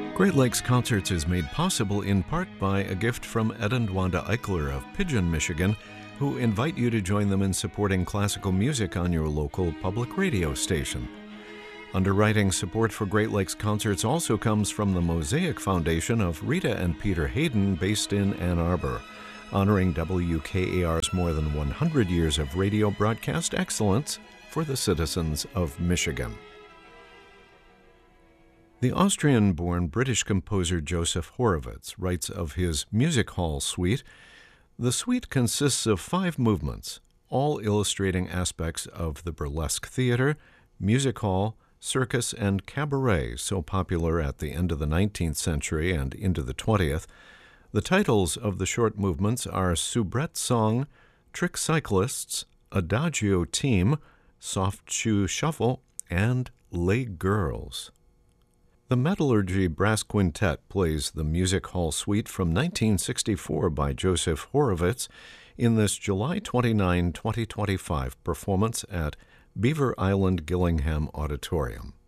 Great Lakes Concerts is made possible in part by a gift from Ed and Wanda Eichler of Pigeon, Michigan, who invite you to join them in supporting classical music on your local public radio station. Underwriting support for Great Lakes Concerts also comes from the Mosaic Foundation of Rita and Peter Hayden, based in Ann Arbor, honoring WKAR's more than 100 years of radio broadcast excellence for the citizens of Michigan. The Austrian-born British composer Joseph Horowitz writes of his music hall suite. The suite consists of 5 movements, all illustrating aspects of the burlesque theater, music hall, circus, and cabaret so popular at the end of the 19th century and into the 20th. The titles of the short movements are Soubrette Song, Trick Cyclists, Adagio Team, Soft Shoe Shuffle, and Les Girls. The Metallurgy Brass Quintet plays the Music Hall Suite from 1964 by Joseph Horowitz in this July 29, 2025 performance at Beaver Island Gillingham Auditorium.